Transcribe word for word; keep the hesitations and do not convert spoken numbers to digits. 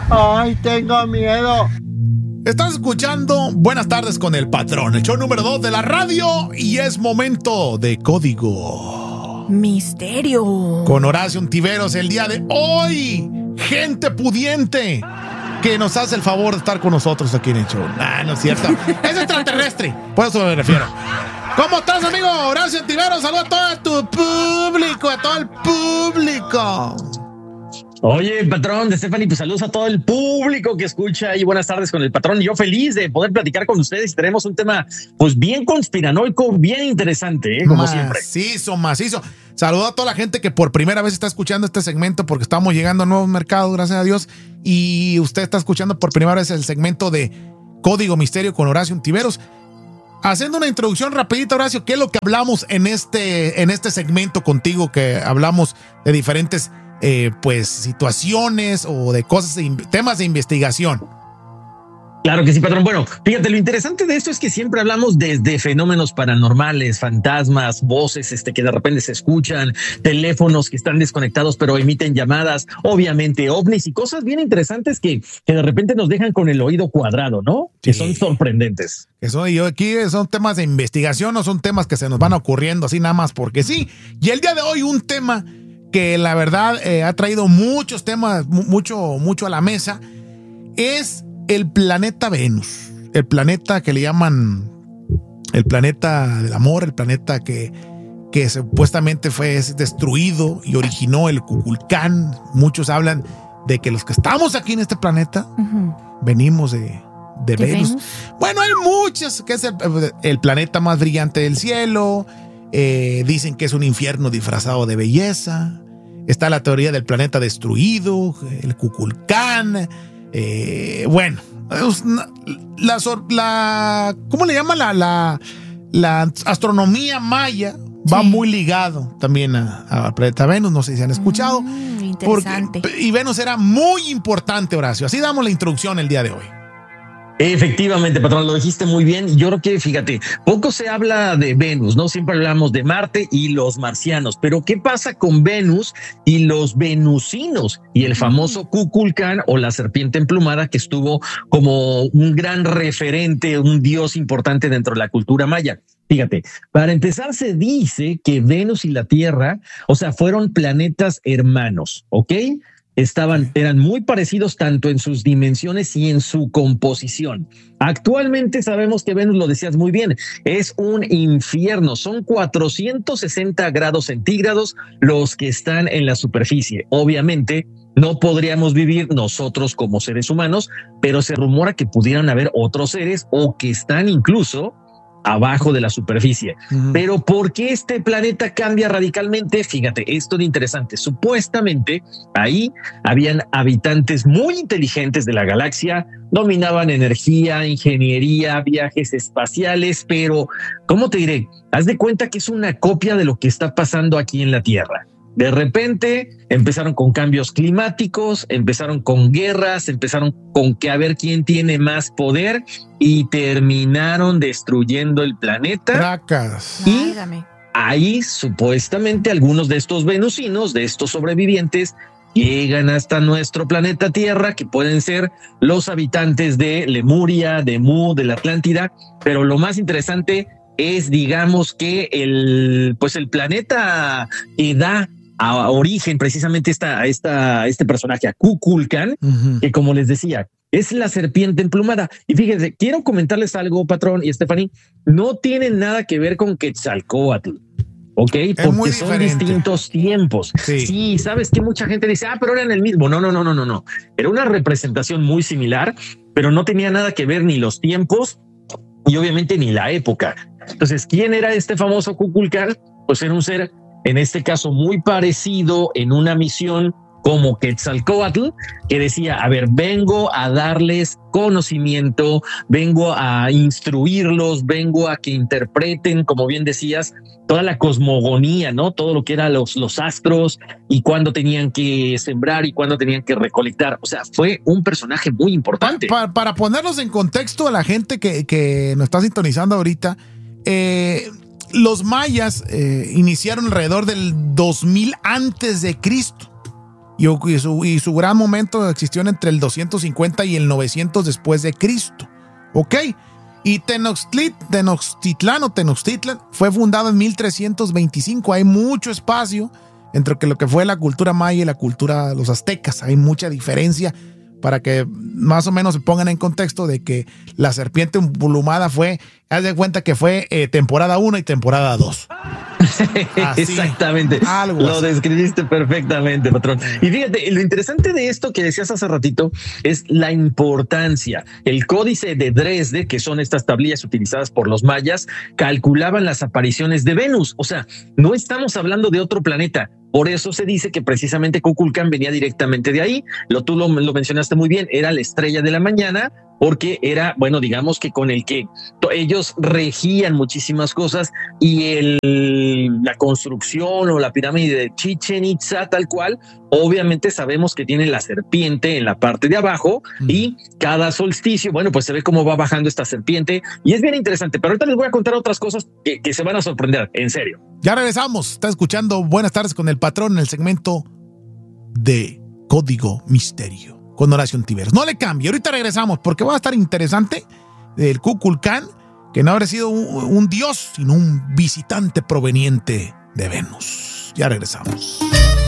Ay, tengo miedo. Estás escuchando Buenas tardes con el Patrón, el show número dos de la radio, y es momento de Código Misterio con Horacio Ontiveros el día de hoy. Gente pudiente que nos hace el favor de estar con nosotros aquí en el show. Ah, no es cierto. Es extraterrestre, por eso me refiero. ¿Cómo estás, amigo Horacio Ontiveros? Saludos a todo tu público, a todo el público. Oye, Patrón de Stephanie, pues saludos a todo el público que escucha y buenas tardes con el Patrón. Yo feliz de poder platicar con ustedes. Tenemos un tema pues bien conspiranoico, bien interesante, ¿eh? Como siempre. Macizo, macizo. Saludo a toda la gente que por primera vez está escuchando este segmento porque estamos llegando a nuevos mercados, gracias a Dios. Y usted está escuchando por primera vez el segmento de Código Misterio con Horacio Ontiveros. Haciendo una introducción rapidita, Horacio, ¿qué es lo que hablamos en este, en este segmento contigo? Que hablamos de diferentes Eh, pues situaciones o de cosas, de, temas de investigación. Claro que sí, Patrón. Bueno, fíjate, lo interesante de esto es que siempre hablamos desde fenómenos paranormales, fantasmas, voces este, que de repente se escuchan, teléfonos que están desconectados pero emiten llamadas, obviamente ovnis y cosas bien interesantes que, que de repente nos dejan con el oído cuadrado, ¿no? Sí. Que son sorprendentes. Eso yo aquí son temas de investigación, no son temas que se nos van ocurriendo así nada más porque sí. Y el día de hoy un tema que la verdad eh, ha traído muchos temas, mucho, mucho a la mesa, es el planeta Venus. El planeta que le llaman el planeta del amor, el planeta que, que supuestamente fue destruido y originó el Kukulcán. Muchos hablan de que los que estamos aquí en este planeta uh-huh. venimos de, de, de Venus. Venus. Bueno, hay muchas, que es el, el planeta más brillante del cielo. Eh, dicen que es un infierno disfrazado de belleza. Está la teoría del planeta destruido, el Kukulcán. Eh, bueno, la, la ¿cómo le llama? La, la, la astronomía maya va sí. muy ligado también al planeta Venus. No sé si han escuchado. Mm, interesante. Porque, y Venus era muy importante, Horacio. Así damos la introducción el día de hoy. Efectivamente, Patrón, lo dijiste muy bien. Yo creo que, fíjate, poco se habla de Venus, ¿no? Siempre hablamos de Marte y los marcianos, pero ¿qué pasa con Venus y los venusinos y el famoso Kukulcán o la serpiente emplumada que estuvo como un gran referente, un dios importante dentro de la cultura maya? Fíjate, para empezar se dice que Venus y la Tierra, o sea, fueron planetas hermanos, ¿ok? Estaban, eran muy parecidos tanto en sus dimensiones y en su composición. Actualmente sabemos que Venus, lo decías muy bien, es un infierno. Son cuatrocientos sesenta grados centígrados los que están en la superficie. Obviamente no podríamos vivir nosotros como seres humanos, pero se rumora que pudieran haber otros seres o que están incluso abajo de la superficie. Uh-huh. Pero ¿por qué este planeta cambia radicalmente? Fíjate, esto es interesante. Supuestamente ahí habían habitantes muy inteligentes de la galaxia, dominaban energía, ingeniería, viajes espaciales, pero ¿cómo te diré? Haz de cuenta que es una copia de lo que está pasando aquí en la Tierra. De repente empezaron con cambios climáticos, empezaron con guerras, empezaron con que a ver quién tiene más poder y terminaron destruyendo el planeta. Tracas. Y ahí supuestamente algunos de estos venusinos, de estos sobrevivientes, llegan hasta nuestro planeta Tierra, que pueden ser los habitantes de Lemuria, de Mu, de la Atlántida, pero lo más interesante es, digamos, que el, pues el planeta que da a origen precisamente esta, a, esta, a este personaje, a Kukulcán, uh-huh. que como les decía, es la serpiente emplumada. Y fíjense, quiero comentarles algo, Patrón y Stephanie, no tiene nada que ver con Quetzalcóatl, ¿ok? Porque son distintos tiempos. Sí. sí, sabes que mucha gente dice, ah, pero eran el mismo. No, no, no, no, no, no. Era una representación muy similar, pero no tenía nada que ver ni los tiempos y obviamente ni la época. Entonces, ¿quién era este famoso Kukulcán? Pues era un ser, en este caso, muy parecido en una misión como Quetzalcóatl, que decía, a ver, vengo a darles conocimiento, vengo a instruirlos, vengo a que interpreten, como bien decías, toda la cosmogonía, ¿no? Todo lo que eran los, los astros y cuándo tenían que sembrar y cuándo tenían que recolectar. O sea, fue un personaje muy importante. Para, para ponerlos en contexto a la gente que, que nos está sintonizando ahorita, eh, los mayas eh, iniciaron alrededor del dos mil antes de Cristo. y, y, su, y su gran momento existió entre el doscientos cincuenta y el novecientos después de Cristo. ¿Ok? Y Tenochtitlan, Tenochtitlán o Tenochtitlan fue fundado en mil trescientos veinticinco. Hay mucho espacio entre lo que fue la cultura maya y la cultura de los aztecas. Hay mucha diferencia para que más o menos se pongan en contexto de que la serpiente emplumada fue, haz de cuenta que fue eh, temporada uno y temporada dos. Así, exactamente. Algo lo así. Describiste perfectamente, patrón. Y fíjate, lo interesante de esto que decías hace ratito es la importancia. El códice de Dresde, que son estas tablillas utilizadas por los mayas, calculaban las apariciones de Venus. O sea, no estamos hablando de otro planeta. Por eso se dice que precisamente Kukulcán venía directamente de ahí. Lo, tú lo, lo mencionaste muy bien, era la estrella de la mañana, porque era, bueno, digamos que con el que ellos regían muchísimas cosas, y el, la construcción o la pirámide de Chichen Itza tal cual, obviamente sabemos que tiene la serpiente en la parte de abajo, mm. y cada solsticio, bueno, pues se ve cómo va bajando esta serpiente, y es bien interesante. Pero ahorita les voy a contar otras cosas que, que se van a sorprender, en serio. Ya regresamos, está escuchando Buenas tardes con el patrón en el segmento de Código Misterio con Horacio Ontiveros. No le cambie, ahorita regresamos porque va a estar interesante el Kukulcán, que no habrá sido un, un dios, sino un visitante proveniente de Venus. Ya regresamos.